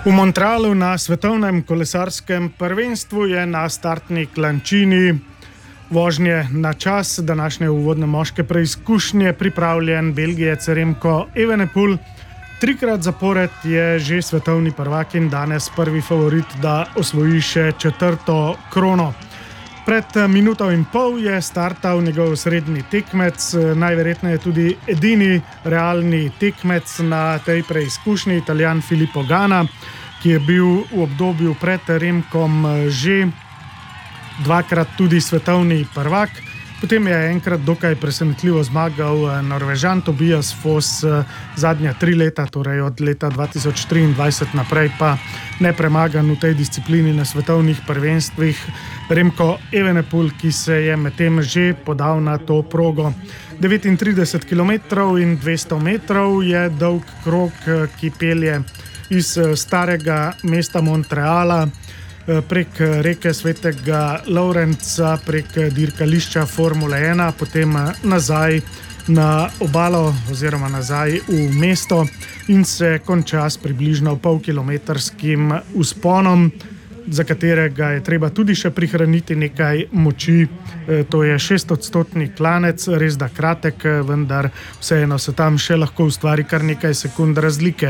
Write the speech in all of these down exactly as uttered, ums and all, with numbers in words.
V Montrealu na svetovnem kolesarskem prvenstvu je na startni klančini vožnje na čas današnje uvodne moške preizkušnje pripravljen Belgijec Remco Evenepoel. Trikrat zapored je že svetovni prvak in danes prvi favorit, da osvoji še četrto krono. Pred minuto in pol je startal njegov srednji tekmec, najverjetneje tudi edini realni tekmec na tej preizkušnji, Italijan Filippo Ganna, ki je bil v obdobju pred Remkom že dvakrat tudi svetovni prvak. Potem je enkrat dokaj presenetljivo zmagal Norvežan Tobias Foss, zadnja tri leta, torej od leta dva tisoč triindvajset naprej pa nepremagan v tej disciplini na svetovnih prvenstvih Remco Evenepoel, ki se je medtem že podal na to progo. devetintrideset kilometrov in dvesto metrov je dolg krog, ki pelje iz starega mesta Montreala prek reke Svetega Lawrenca, prek dirkališča Formule ena, potem nazaj na obalo oziroma nazaj v mesto in se konča s približno polkilometrskim vzponom, za katerega je treba tudi še prihraniti nekaj moči. To je šestodstotni klanec, res da kratek, vendar vseeno se tam še lahko ustvari kar nekaj sekund razlike.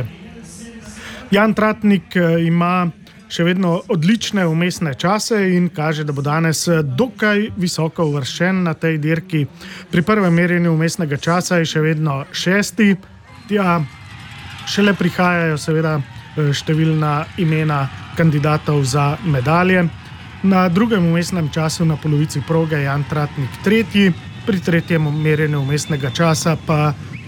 Jan Tratnik ima še vedno odlične vmesne čase in kaže, da bo danes dokaj visoko uvrščen na tej dirki. Pri prvem merjenju vmesnega časa je še vedno šesti. Tja šele prihajajo seveda številna imena kandidatov za medalje. Na drugem vmesnem času na polovici proge je Jan Tratnik tretji, pri tretjem merjenju vmesnega časa pa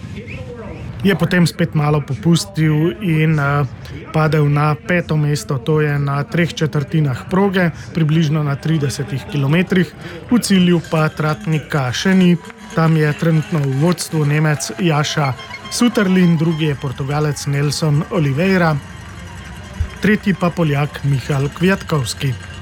je potem spet malo popustil in uh, padel na peto mesto, to je na treh četrtinah proge, približno na tridesetih kilometrih. V cilju pa Tratnika še ni, tam je trenutno v vodstvu Nemec Jaša Sütterlin, drugi je Portugalec Nelson Oliveira, tretji pa Poljak Michal Kwiatkowski.